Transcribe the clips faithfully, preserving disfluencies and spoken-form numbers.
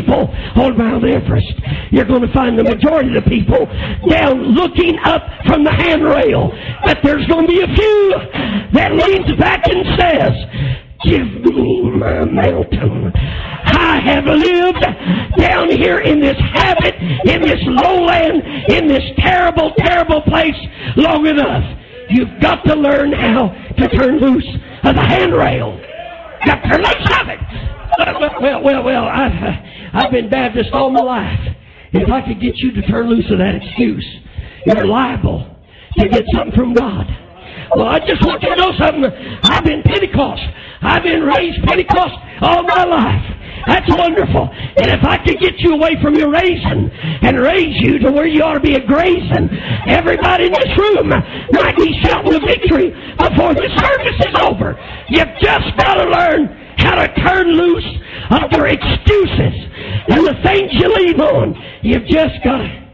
people on Mount Everest. You're going to find the majority of the people down looking up from the handrail. But there's going to be a few that leans back and says, give me my mountain. I have lived down here in this habit, in this lowland, in this terrible, terrible place long enough. You've got to learn how to turn loose of the handrail. Got to turn loose of it. Well, well, well, well I've, uh, I've been Baptist all my life. If I could get you to turn loose of that excuse, you're liable to get something from God. Well, I just want you to know something. I've been Pentecost. I've been raised Pentecost all my life. That's wonderful. And if I could get you away from your raising and raise you to where you ought to be a grazing, everybody in this room might be shouting the victory before the service is over. You've just got to learn how to turn loose of your excuses and the things you leave on. You've just got to.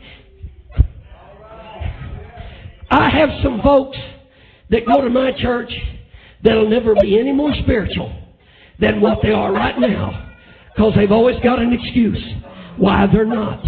I have some folks that go to my church that'll never be any more spiritual than what they are right now, because they've always got an excuse why they're not.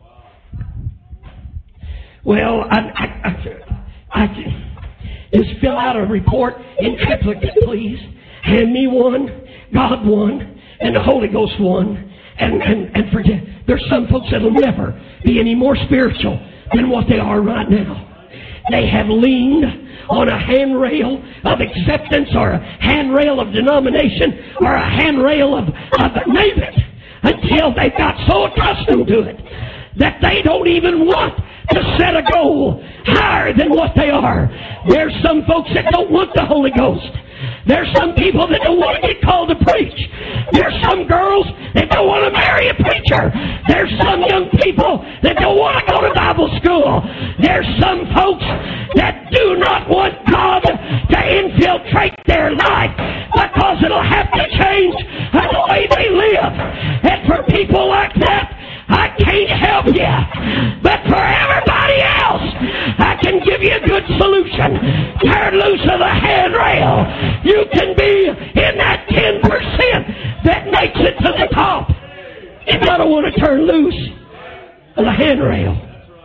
Well, I, I, I, I just fill out a report in triplicate, please. Hand me one, God one, and the Holy Ghost one, and, and, and forget. There's some folks that'll never be any more spiritual than what they are right now. They have leaned on a handrail of acceptance, or a handrail of denomination, or a handrail of, of name it, until they got so accustomed to it that they don't even want to set a goal higher than what they are. There's some folks that don't want the Holy Ghost. There's some people that don't want to get called to preach. There's some girls that don't want to marry a preacher. There's some young people that don't want to go to Bible school. There's some folks that do not want God to infiltrate their life because it'll have to change the way they live. And for people like that, I can't help you. But for everybody else, I can give you a good solution. Turn loose of the handrail. You can be in that ten percent that makes it to the top. You gotta want to turn loose of the handrail.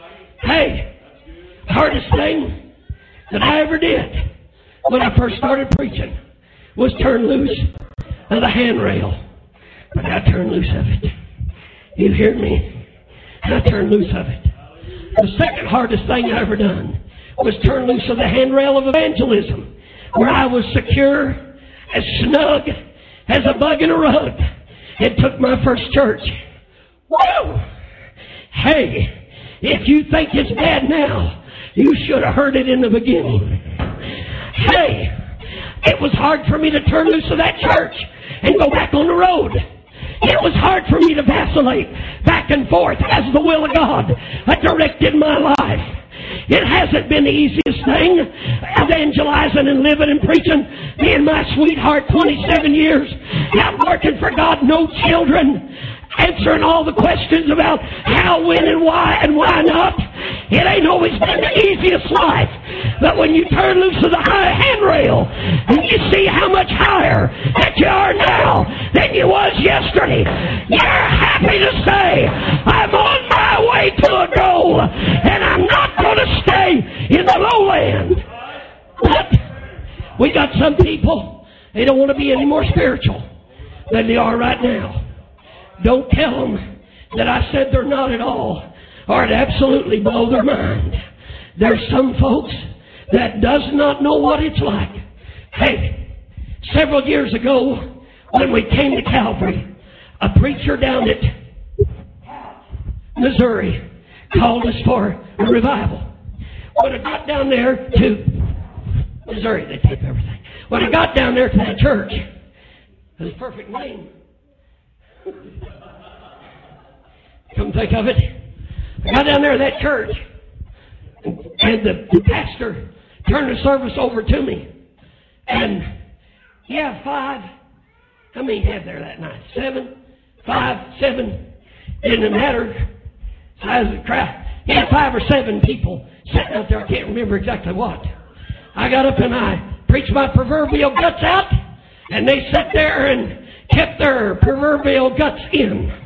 Hey, hardest thing that I ever did when I first started preaching was turn loose of the handrail. But I turned loose of it. You hear me? I turned loose of it. The second hardest thing I ever done was turn loose of the handrail of evangelism, where I was secure, as snug as a bug in a rug. It took my first church. Whoa! Hey, if you think it's bad now, you should have heard it in the beginning. Hey, it was hard for me to turn loose of that church and go back on the road. It was hard for me to vacillate back and forth as the will of God directed my life. It hasn't been the easiest thing, evangelizing and living and preaching. Me and my sweetheart, twenty-seven years, out working for God, no children, answering all the questions about how, when, and why, and why not. It ain't always been the easiest life. But when you turn loose of the high handrail, and you see how much higher that you are now than you was yesterday, you're happy to say, I'm on my way to a goal, and I'm not going to stay in the lowland. But we got some people, they don't want to be any more spiritual than they are right now. Don't tell them that I said they're not at all, or it absolutely blow their mind. There's some folks that does not know what it's like. Hey, several years ago, when we came to Calvary, a preacher down at Missouri called us for a revival. When I got down there to Missouri, they tape everything. When I got down there to that church, his perfect name, come think of it, I got down there to that church, and the, the pastor turned the service over to me. And he had five, how many he had there that night? Seven? Five? Seven? Didn't matter. Size of the crowd. He had five or seven people sitting out there. I can't remember exactly what. I got up and I preached my proverbial guts out, and they sat there and kept their proverbial guts in.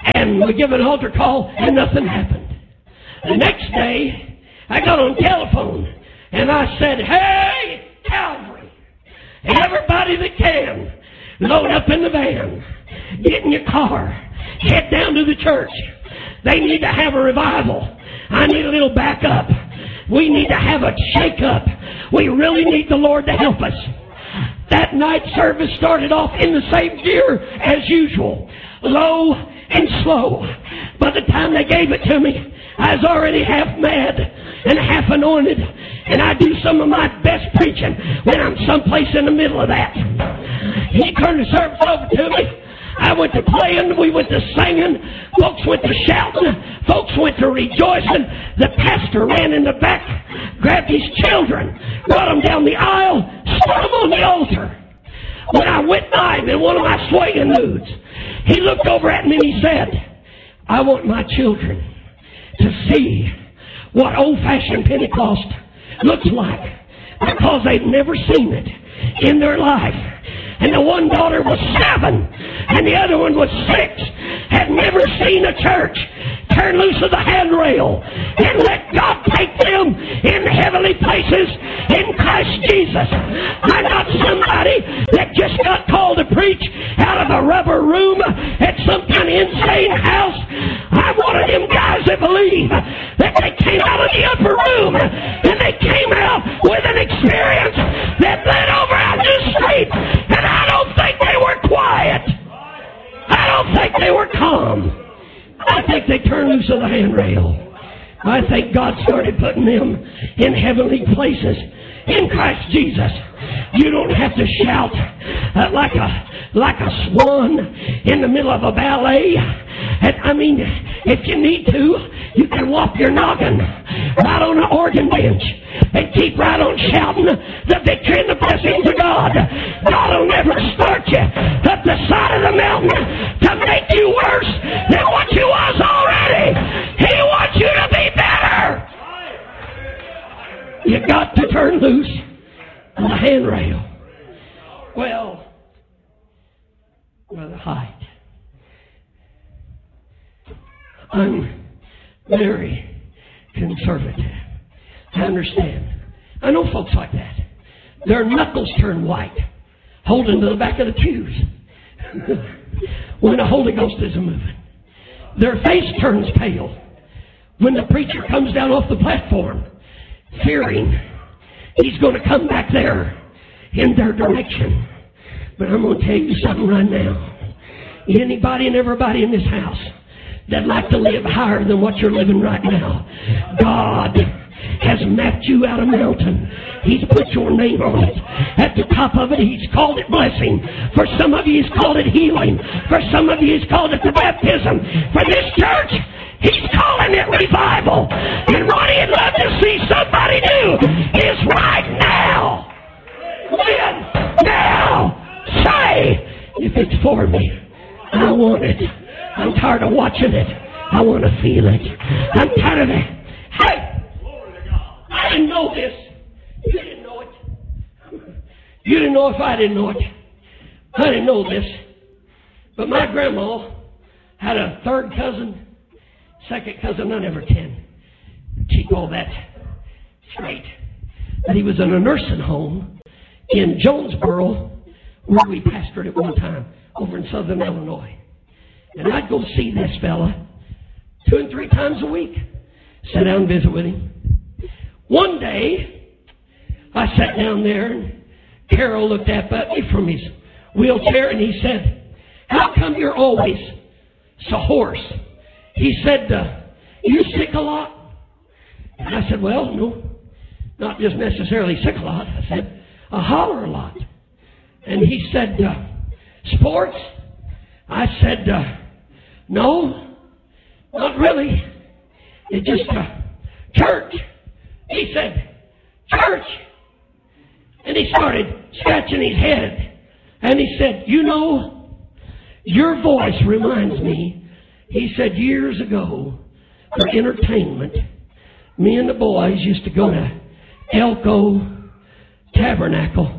And we give an altar call, and nothing happened. The next day, I got on telephone, and I said, hey, Calvary, everybody that can, load up in the van, get in your car, head down to the church. They need to have a revival. I need a little backup. We need to have a shake-up. We really need the Lord to help us. That night service started off in the same gear as usual, low and slow. By the time they gave it to me, I was already half mad and half anointed, and I do some of my best preaching when I'm someplace in the middle of that. He turned the service over to me. I went to playing, we went to singing, folks went to shouting, folks went to rejoicing. The pastor ran in the back, grabbed his children, brought them down the aisle, stood them on the altar. When I went by him in one of my swaying moods, he looked over at me and he said, I want my children to see what old-fashioned Pentecost looks like, because they've never seen it in their life. And the one daughter was seven, and the other one was six, had never seen a church. Turn loose of the handrail and let God take them in heavenly places in Christ Jesus. I'm not somebody that just got called to preach out of a rubber room at some kind of insane house. I'm one of them guys that believe that they came out of the upper room and they came out with an experience that led over out the street. And I don't think they were quiet. I don't think they were calm. I think they turned loose of the handrail. I think God started putting them in heavenly places in Christ Jesus. You don't have to shout uh, like a like a swan in the middle of a ballet. And, I mean, if you need to, you can walk your noggin right on an organ bench and keep right on shouting the victory and the blessings of God. God will never start you up the side of the mountain to make you worse than what you was already. He wants you to be better. You got to turn loose on the handrail. Well, Brother Hyde, I'm very conservative. I understand. I know folks like that. Their knuckles turn white, holding to the back of the pews when the Holy Ghost is moving. Their face turns pale when the preacher comes down off the platform, fearing he's going to come back there in their direction. But I'm going to tell you something right now. Anybody and everybody in this house that'd like to live higher than what you're living right now, God has mapped you out a mountain. He's put your name on it. At the top of it, He's called it blessing. For some of you, He's called it healing. For some of you, He's called it the baptism. For this church, He's calling it revival. And what He'd love to see somebody do is right now. When? Now. Say, if it's for me, I want it. I'm tired of watching it. I want to feel it. I'm tired of it. Hey, I didn't know this. You didn't know it. You didn't know if I didn't know it. I didn't know this. But my grandma had a third cousin, second cousin, I never can keep all that straight. But he was in a nursing home in Jonesboro, where we pastored at one time, over in southern Illinois. And I'd go see this fella two and three times a week. Sit down and visit with him. One day, I sat down there, and Carol looked up at me from his wheelchair, and he said, how come you're always so hoarse? He said, uh, you sick a lot? And I said, well, no, not just necessarily sick a lot. I said, I holler a lot. And he said, uh, sports? I said, uh, no, not really. It's just uh, church. He said, church. And he started scratching his head. And he said, you know, your voice reminds me. He said, years ago, for entertainment, me and the boys used to go to Elko Tabernacle.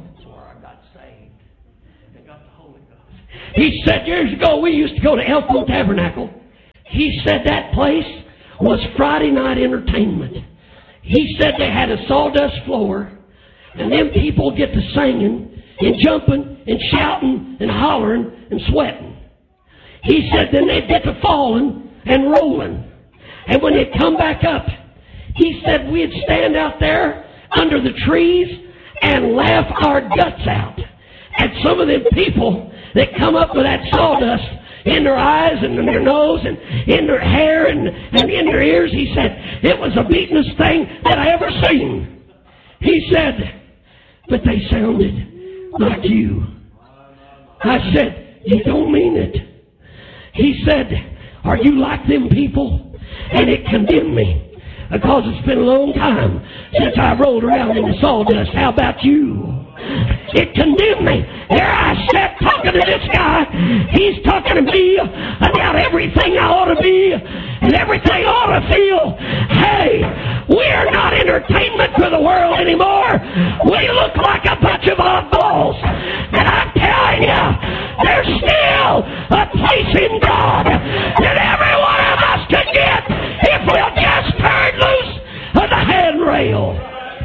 He said years ago we used to go to Elko Tabernacle He said that place was Friday night entertainment. He said they had a sawdust floor, and them people get to singing and jumping and shouting and hollering and sweating. He said then they'd get to falling and rolling. And when they'd come back up, he said we'd stand out there under the trees and laugh our guts out at some of them people that come up with that sawdust in their eyes and in their nose and in their hair and, and in their ears. He said it was the beatin'est thing that I ever seen. He said, but they sounded like you. I said, you don't mean it. He said, are you like them people? And it condemned me, because it's been a long time since I rolled around in the sawdust. How about you? It condemned me. There I sat talking to this guy. He's talking to me about everything I ought to be and everything I ought to feel. Hey, we're not entertainment for the world anymore. We look like a bunch of oddballs. And I'm telling you, there's still a place in God that every one of us can get if we'll just turn loose of the handrail.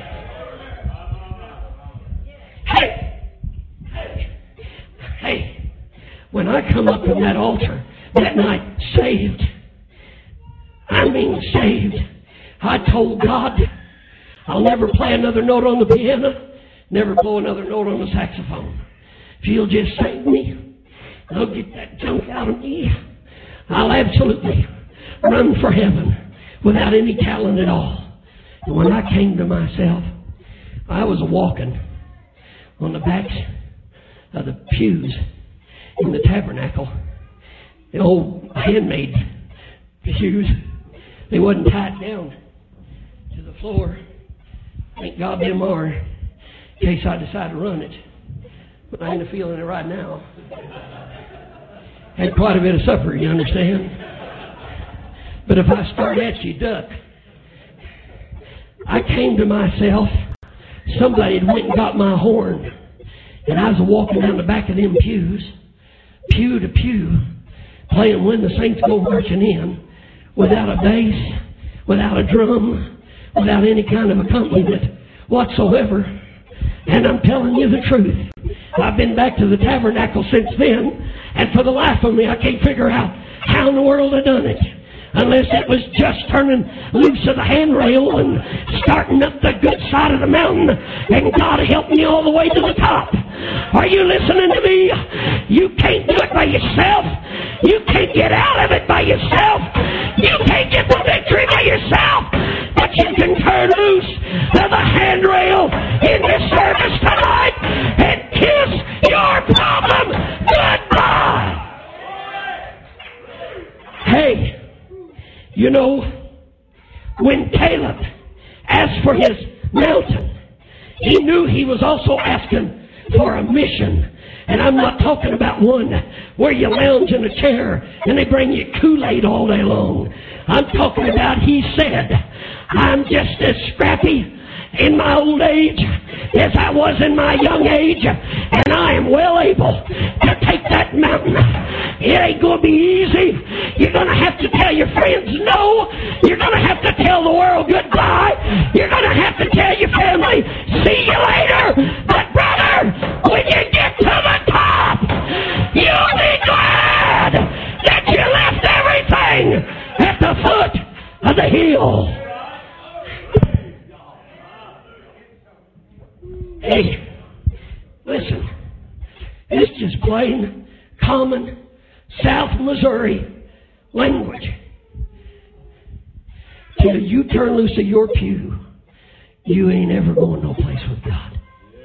Hey, hey, hey, when I come up from that altar that night, saved, I mean saved, I told God, I'll never play another note on the piano, never blow another note on the saxophone. If you'll just save me, I'll get that junk out of me. I'll absolutely run for heaven without any talent at all. And when I came to myself, I was walking on the backs of the pews in the tabernacle, the old handmade pews. They wasn't tied down to the floor. Thank God them are, in case I decide to run it. But I ain't feeling it right now. Had quite a bit of supper, you understand? But if I start at you, duck. I came to myself. Somebody had went and got my horn, and I was walking down the back of them pews, pew to pew, playing When the Saints Go Marching In, without a bass, without a drum, without any kind of accompaniment whatsoever. And I'm telling you the truth. I've been back to the tabernacle since then, and for the life of me, I can't figure out how in the world I done it. Unless it was just turning loose of the handrail and starting up the good side of the mountain, and God helped me all the way to the top. Are you listening to me? You can't do it by yourself. You can't get out of it by yourself. You can't get the victory by yourself. But you can turn loose of the handrail in this service tonight and kiss your problem goodbye. Hey. You know, when Caleb asked for his mountain, he knew he was also asking for a mission. And I'm not talking about one where you lounge in a chair and they bring you Kool-Aid all day long. I'm talking about, he said, I'm just as scrappy in my old age as I was in my young age, and I am well able to take that mountain. It ain't going to be easy. You're going to have to tell your friends no. You're going to have to tell the world goodbye. You're going to have to tell your family, see you later. But brother, when you get to the top, you'll be glad that you left everything at the foot of the hill. Hey, listen, it's just plain, common, South Missouri language. Till you turn loose of your pew, you ain't ever going no place with God.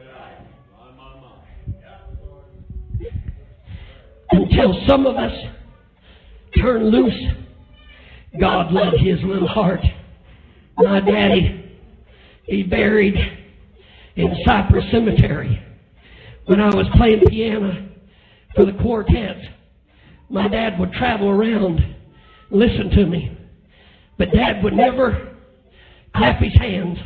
Until some of us turn loose, God loved his little heart. My daddy, he buried in Cypress Cemetery. When I was playing piano for the quartet, my dad would travel around and listen to me. But Dad would never clap his hands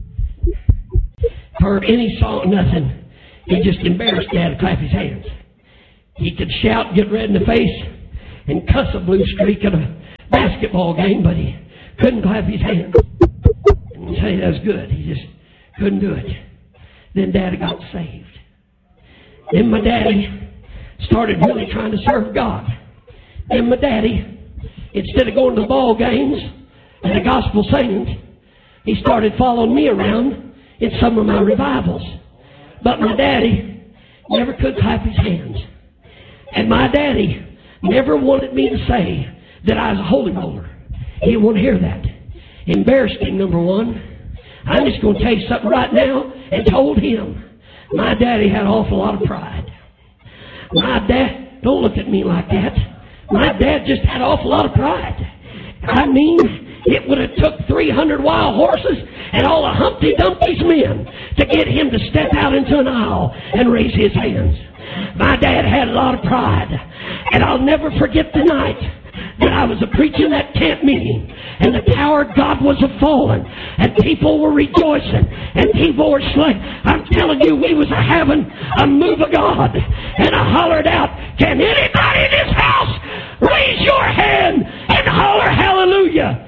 for any song, nothing. He just embarrassed Dad to clap his hands. He could shout, get red in the face, and cuss a blue streak at a basketball game, but he couldn't clap his hands and say that's good. He just couldn't do it. Then Daddy got saved. Then my daddy started really trying to serve God. Then my daddy, instead of going to the ball games and the gospel singing, he started following me around in some of my revivals. But my daddy never could clap his hands. And my daddy never wanted me to say that I was a holy roller. He didn't want to hear that. Embarrassed him, number one. I'm just going to tell you something right now, and told him. My daddy had an awful lot of pride. My dad, don't look at me like that. My dad just had an awful lot of pride. I mean, it would have took three hundred wild horses and all the Humpty Dumpty's men to get him to step out into an aisle and raise his hands. My dad had a lot of pride. And I'll never forget the night that I was a preaching that camp meeting, and the power of God was a falling, and people were rejoicing, and people were slain. I'm telling you, we was having a move of God. And I hollered out, can anybody in this house raise your hand and holler hallelujah?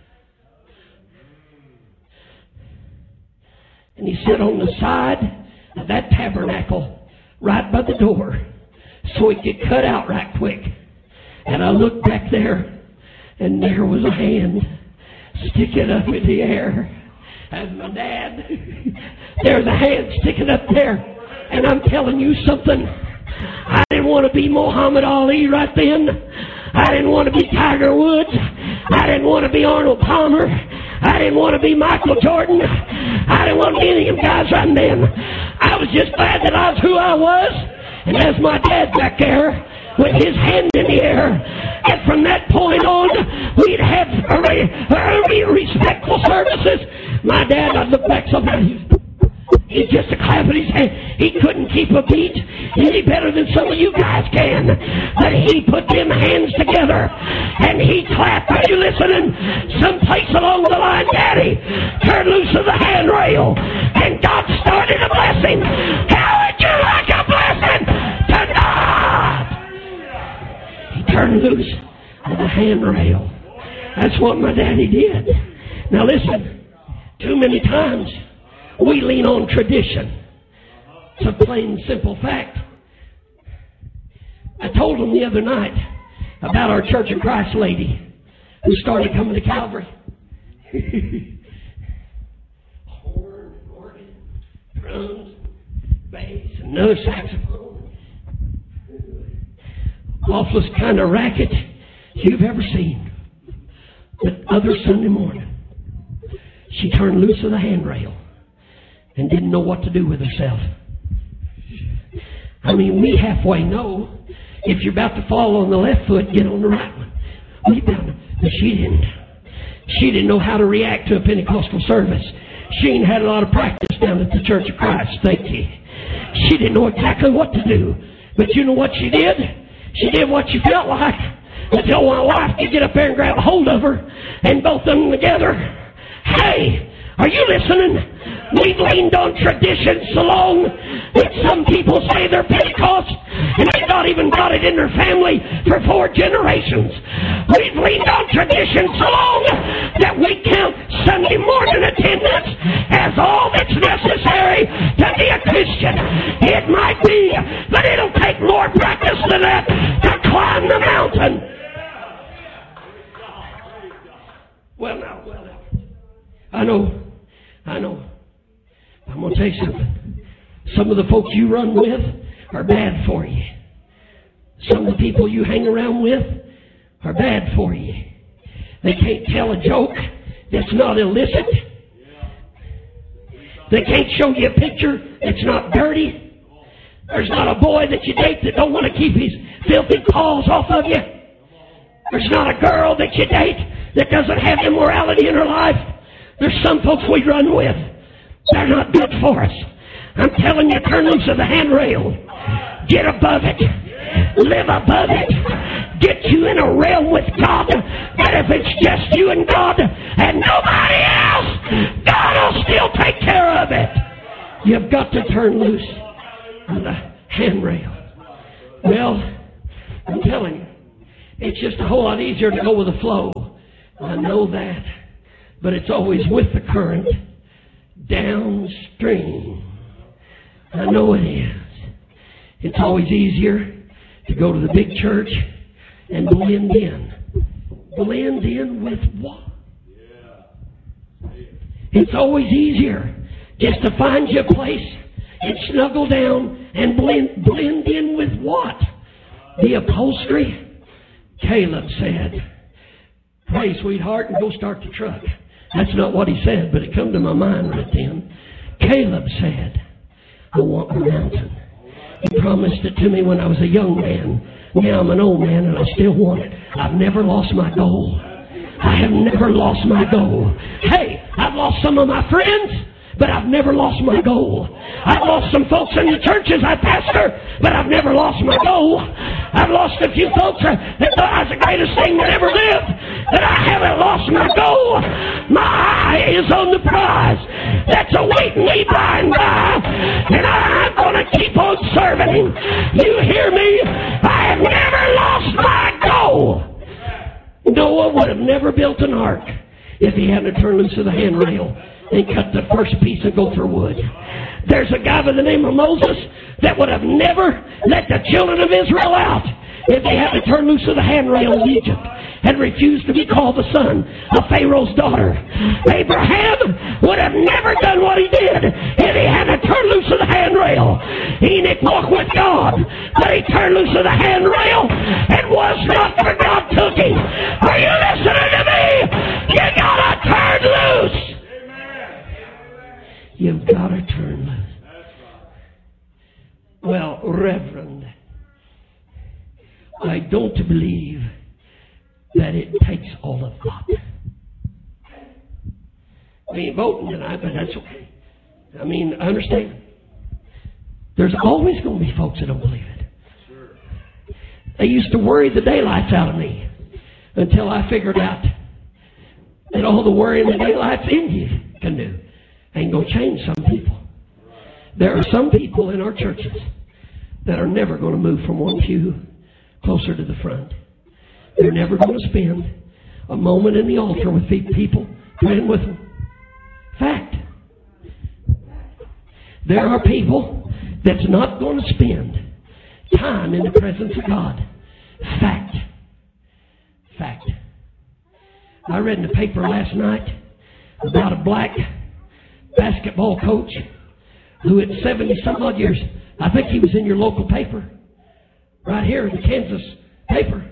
And he sat on the side of that tabernacle right by the door so he could cut out right quick. And I looked back there, and there was a hand sticking up in the air. And my dad, there's a hand sticking up there. And I'm telling you something. I didn't want to be Muhammad Ali right then. I didn't want to be Tiger Woods. I didn't want to be Arnold Palmer. I didn't want to be Michael Jordan. I didn't want to be any of them guys right then. I was just glad that I was who I was. And as my dad back there, with his hand in the air, and from that point on, we'd have very respectful services. My dad, I'd look back sometimes, he'd just a clap in his hand. He couldn't keep a beat any better than some of you guys can. But he put them hands together, and he clapped. Are you listening? Someplace along the line, Daddy turned loose of the handrail, and God started a blessing. How would you like a blessing tonight? Turned loose of the handrail. That's what my daddy did. Now listen, too many times we lean on tradition. It's a plain simple fact. I told them the other night about our Church of Christ lady who started coming to Calvary. Horn, organ, drums, bass, another saxophone. Awfulest kind of racket you've ever seen. But other Sunday morning, she turned loose of the handrail and didn't know what to do with herself. I mean, we halfway know if you're about to fall on the left foot, get on the right one. We found, but she didn't. She didn't know how to react to a Pentecostal service. She ain't had a lot of practice down at the Church of Christ, thank you. She didn't know exactly what to do. But you know what she did? She did what she felt like until my wife could get up there and grab a hold of her, and both of them together. Hey, are you listening? We've leaned on tradition so long that some people say they're Pentecost and they've not even got it in their family for four generations. We've leaned on tradition so long that we count Sunday morning attendance as all that's necessary to be a Christian. It might be, but it'll take more practice than that to climb the mountain. Well, now, well, now. I know, I know. I'm going to tell you something. Some of the folks you run with are bad for you. Some of the people you hang around with are bad for you. They can't tell a joke that's not illicit. They can't show you a picture that's not dirty. There's not a boy that you date that don't want to keep his filthy paws off of you. There's not a girl that you date that doesn't have immorality in her life. There's some folks we run with. They're not good for us. I'm telling you, turn loose of the handrail. Get above it. Live above it. Get you in a realm with God. That if it's just you and God and nobody else, God will still take care of it. You've got to turn loose of the handrail. Well, I'm telling you, it's just a whole lot easier to go with the flow I know that. But it's always with the current downstream. I know it is. It's always easier to go to the big church and blend in. Blend in with what? It's always easier just to find you a place and snuggle down and blend, blend in with what? The upholstery? Caleb said, "Pray, sweetheart, and go start the truck." That's not what he said, but it come to my mind right then. Caleb said, "I want the mountain." He promised it to me when I was a young man. Now I'm an old man and I still want it. I've never lost my goal. I have never lost my goal. Hey, I've lost some of my friends, but I've never lost my goal. I've lost some folks in the churches I pastor, but I've never lost my goal. I've lost a few folks that thought I was the greatest thing that ever lived, but I haven't lost my goal. My eye is on the prize that's awaiting me by and by, and I'm going to keep on serving Him. You hear me? I have never lost my goal. Noah would have never built an ark if he hadn't turned loose of the handrail and cut the first piece of gopher wood. There's a guy by the name of Moses that would have never let the children of Israel out if they had to turn loose of the handrail in Egypt and refused to be called the son of Pharaoh's daughter. Abraham would have never done what he did if he had to turn loose of the handrail. Enoch walked with God, but he turned loose of the handrail and was not, for God took him. Are you listening to me? You gotta turn loose. You've got to turn loose. Well, Reverend, I don't believe that it takes all of that. We ain't voting tonight, but that's okay. I mean, I understand. There's always going to be folks that don't believe it. They used to worry the daylights out of me until I figured out that all the worrying the daylights in you can do ain't going to change some people. There are some people in our churches that are never going to move from one pew closer to the front. They're never going to spend a moment in the altar with people praying with them. Fact. There are people that's not going to spend time in the presence of God. Fact. Fact. I read in the paper last night about a black basketball coach who at seventy some odd years, I think he was in your local paper, right here in the Kansas paper.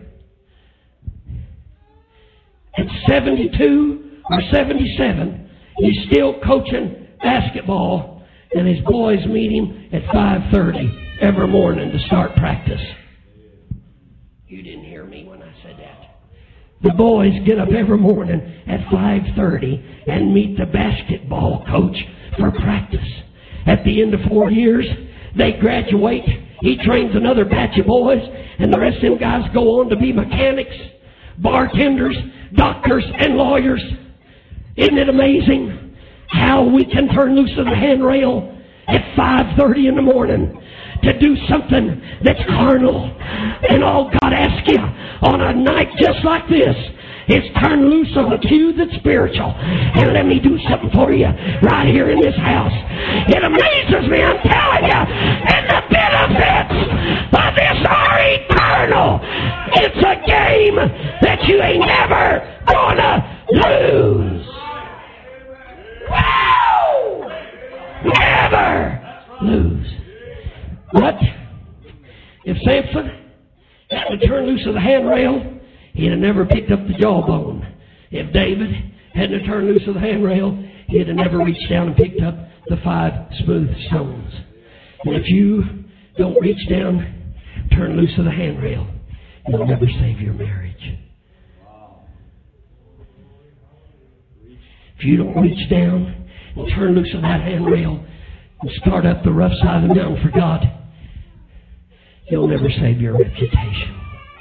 At seventy-two or seventy-seven, he's still coaching basketball, and his boys meet him at five thirty every morning to start practice. You didn't hear me when I said that. The boys get up every morning at five thirty and meet the basketball coach for practice. At the end of four years, they graduate. He trains another batch of boys, and the rest of them guys go on to be mechanics, bartenders, doctors, and lawyers. Isn't it amazing how we can turn loose of the handrail at five thirty in the morning to do something that's carnal? And all God asks you on a night just like this is turn loose of the pew that's spiritual and let me do something for you right here in this house. It amazes me, I'm telling you, and the benefits of this are eternal. It's a game that you ain't never gonna lose. Wow! Never lose. But if Samson had to turn loose of the handrail, he'd have never picked up the jawbone. If David hadn't turned loose of the handrail, he'd have never reached down and picked up the five smooth stones. And if you don't reach down, turn loose of the handrail, you'll never save your marriage. If you don't reach down and turn loose of that handrail and start up the rough side of the mountain for God, you'll never save your reputation.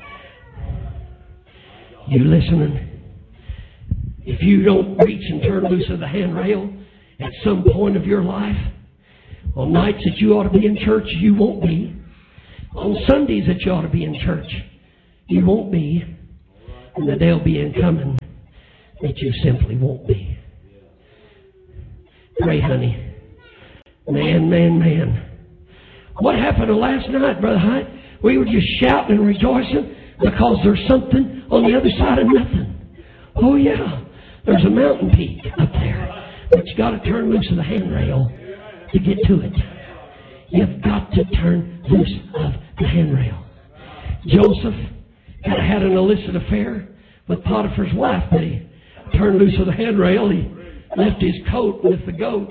You listening? If you don't reach and turn loose of the handrail at some point of your life, on nights that you ought to be in church, you won't be. On Sundays that you ought to be in church, you won't be. And the day will be incoming that you simply won't be. Pray, honey. Man, man, man. What happened last night, Brother Hyde? We were just shouting and rejoicing because there's something on the other side of nothing. Oh, yeah. There's a mountain peak up there. But you got to turn loose of the handrail to get to it. You've got to turn loose of the handrail. Joseph had had an illicit affair with Potiphar's wife, but he turned loose of the handrail. He left his coat with the goat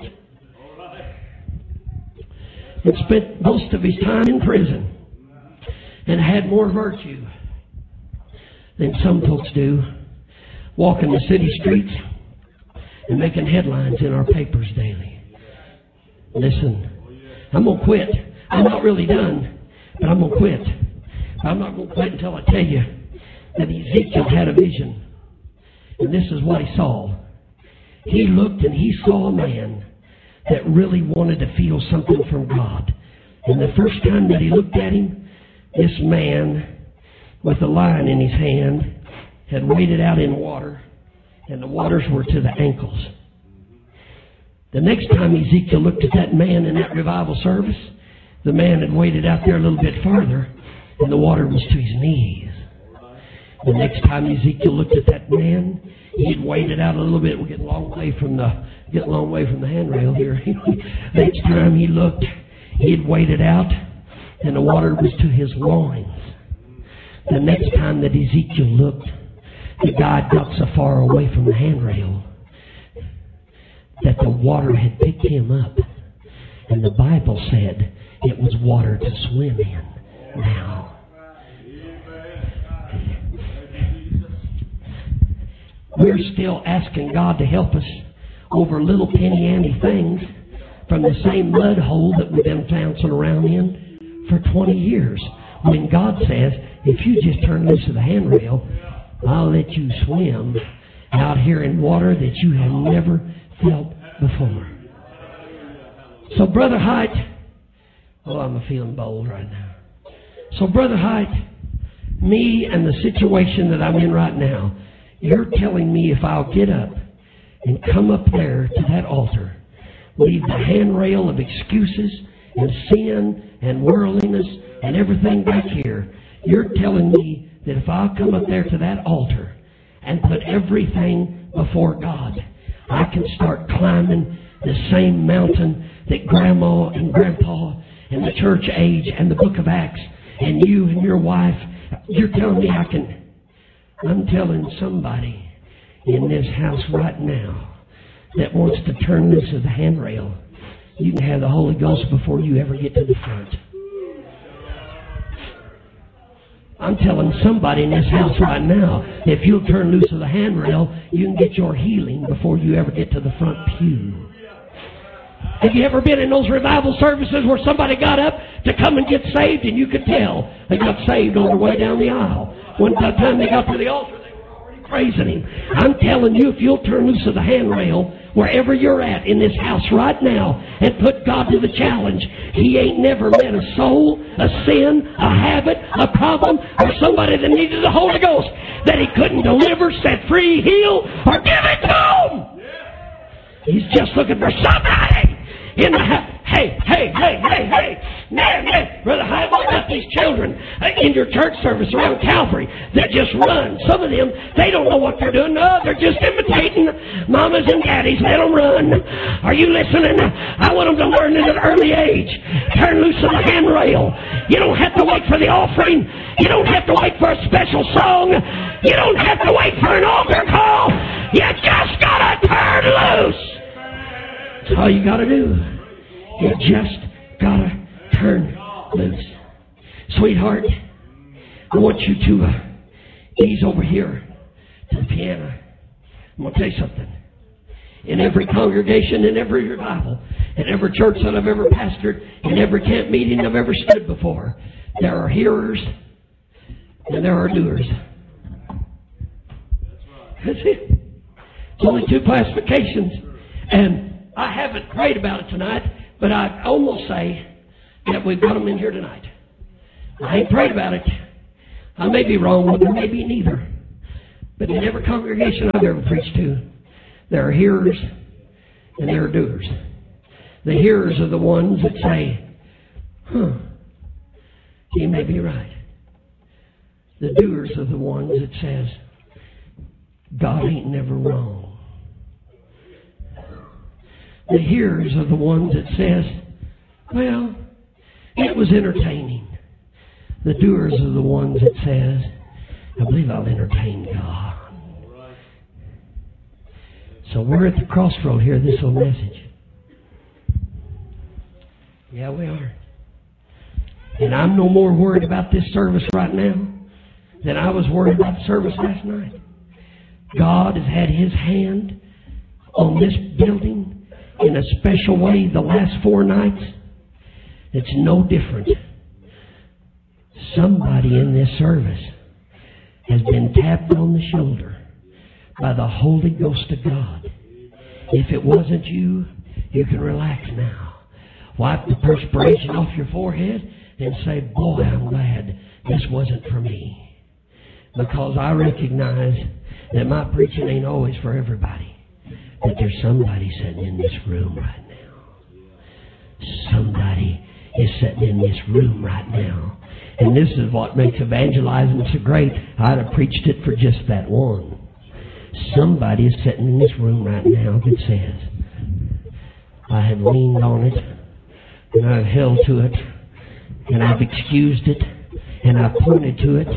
and spent most of his time in prison and had more virtue than some folks do, walking the city streets and making headlines in our papers daily. Listen, I'm going to quit. I'm not really done, but I'm going to quit. I'm not going to quit until I tell you that Ezekiel had a vision. And this is what he saw. He looked and he saw a man that really wanted to feel something from God. And the first time that he looked at him, this man with a line in his hand had waded out in water, and the waters were to the ankles. The next time Ezekiel looked at that man in that revival service, the man had waded out there a little bit farther, and the water was to his knees. The next time Ezekiel looked at that man, he'd waded out a little bit. We're getting a long way from the getting a long way from the handrail here. Next time he looked, he'd waded out, and the water was to his loins. The next time that Ezekiel looked, the guy got so far away from the handrail that the water had picked him up. And the Bible said it was water to swim in now. We're still asking God to help us over little penny-ante things from the same mud hole that we've been bouncing around in for twenty years. When God says, if you just turn loose of the handrail, I'll let you swim out here in water that you have never felt before. So, Brother Height, oh, I'm feeling bold right now. So, Brother Height, me and the situation that I'm in right now, you're telling me if I'll get up and come up there to that altar, leave the handrail of excuses and sin and worldliness and everything back here, you're telling me that if I'll come up there to that altar and put everything before God, I can start climbing the same mountain that Grandma and Grandpa and the church age and the book of Acts and you and your wife, you're telling me I can. I'm telling somebody in this house right now that wants to turn loose of the handrail, you can have the Holy Ghost before you ever get to the front. I'm telling somebody in this house right now, if you'll turn loose of the handrail, you can get your healing before you ever get to the front pew. Have you ever been in those revival services where somebody got up to come and get saved and you could tell they got saved on their way down the aisle? One time they got to the altar, they were already praising Him. I'm telling you, if you'll turn loose of the handrail, wherever you're at in this house right now, and put God to the challenge, He ain't never met a soul, a sin, a habit, a problem, or somebody that needed the Holy Ghost that He couldn't deliver, set free, heal, or give it to them. He's just looking for somebody in the house. Hey, hey, hey, hey, hey, man, man, Brother Hyde, what about these children in your church service around Calvary that just run? Some of them, they don't know what they're doing. No, they're just imitating mamas and daddies. Let them run. Are you listening? I want them to learn at an early age. Turn loose of the handrail. You don't have to wait for the offering. You don't have to wait for a special song. You don't have to wait for an altar call. You just got to turn loose. That's all you got to do. You just gotta turn loose. Sweetheart, I want you to uh, ease over here to the piano. I'm going to tell you something. In every congregation, in every revival, in every church that I've ever pastored, in every camp meeting I've ever stood before, there are hearers and there are doers. That's it. It's only two classifications. And I haven't prayed about it tonight, but I almost say that we've got them in here tonight. I ain't prayed about it. I may be wrong, but there may be neither. But in every congregation I've ever preached to, there are hearers and there are doers. The hearers are the ones that say, huh, he may be right. The doers are the ones that says, God ain't never wrong. The hearers are the ones that says, well, it was entertaining. The doers are the ones that says, I believe I'll entertain God. So we're at the crossroad here, this little message. Yeah, we are. And I'm no more worried about this service right now than I was worried about the service last night. God has had His hand on this building in a special way the last four nights. It's no different. Somebody in this service has been tapped on the shoulder by the Holy Ghost of God. If it wasn't you, you can relax now. Wipe the perspiration off your forehead and say, boy, I'm glad this wasn't for me. Because I recognize that my preaching ain't always for everybody. But there's somebody sitting in this room right now. Somebody is sitting in this room right now. And this is what makes evangelizing so great. I'd have preached it for just that one. Somebody is sitting in this room right now that says, I have leaned on it, and I've held to it, and I've excused it, and I've pointed to it.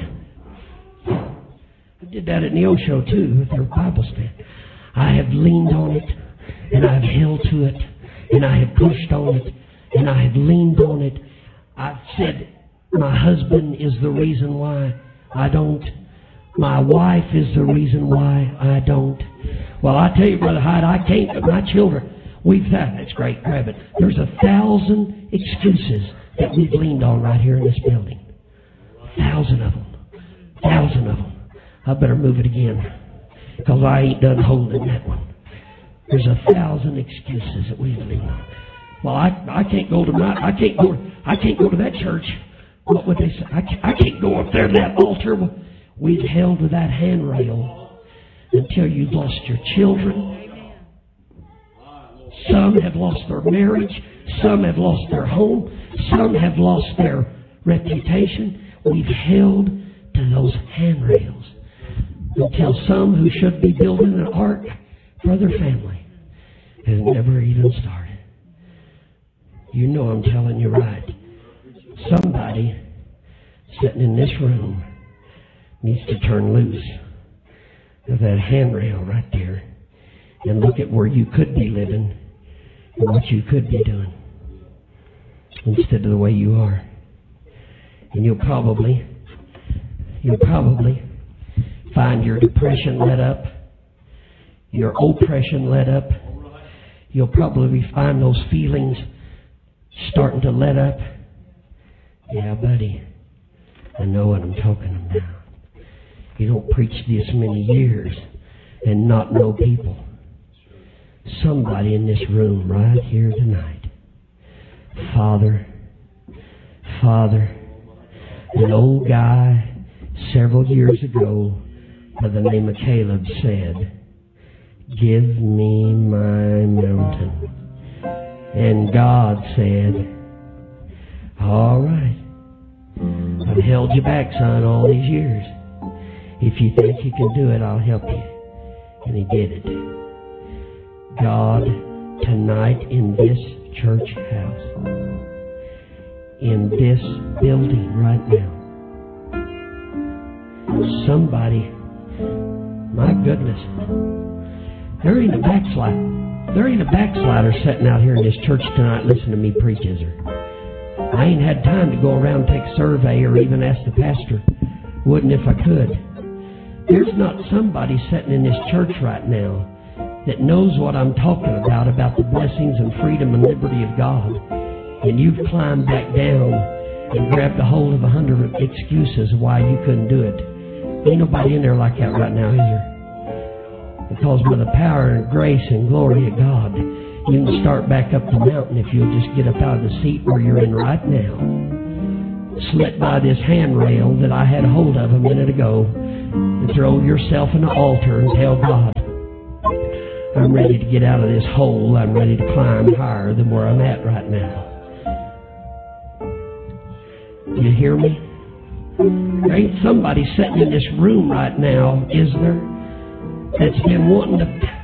I did that at Neo Show too with their Bible stand. I have leaned on it, and I've held to it, and I have pushed on it, and I have leaned on it. I've said, my husband is the reason why I don't. My wife is the reason why I don't. Well, I tell you, Brother Hyde, I can't. My children, we've had, that's great, grab it. There's a thousand excuses that we've leaned on right here in this building. A thousand of them. A thousand of them. I better move it again, because I ain't done holding that one. There's a thousand excuses that we've leaned on. Well, I I can't go to my I can't go I can't go to that church. What would they say? I can't, I can't go up there to that altar. We've held to that handrail until you've lost your children. Some have lost their marriage. Some have lost their home. Some have lost their reputation. We've held to those handrails until some who should be building an ark for their family has never even started. You know I'm telling you right. Somebody sitting in this room needs to turn loose of that handrail right there and look at where you could be living and what you could be doing instead of the way you are. And you'll probably, you'll probably find your depression let up, your oppression let up. You'll probably find those feelings starting to let up. Yeah, buddy, I know what I'm talking about. You don't preach this many years and not know people. Somebody in this room right here tonight. Father, Father, an old guy several years ago by the name of Caleb said, give me my mountain. And God said, all right, I've held you back, son, all these years. If you think you can do it, I'll help you. And He did it. God, tonight in this church house, in this building right now, somebody, my goodness, there ain't a backslider. There ain't a backslider sitting out here in this church tonight listening to me preach, is there? I ain't had time to go around and take a survey or even ask the pastor. Wouldn't if I could. There's not somebody sitting in this church right now that knows what I'm talking about, about the blessings and freedom and liberty of God. And you've climbed back down and grabbed a hold of a hundred excuses why you couldn't do it. Ain't nobody in there like that right now, is there? Because by the power and grace and glory of God, you can start back up the mountain if you'll just get up out of the seat where you're in right now. Slip by this handrail that I had hold of a minute ago and throw yourself in the altar and tell God, I'm ready to get out of this hole. I'm ready to climb higher than where I'm at right now. You hear me? There ain't somebody sitting in this room right now, is there, that's been wanting to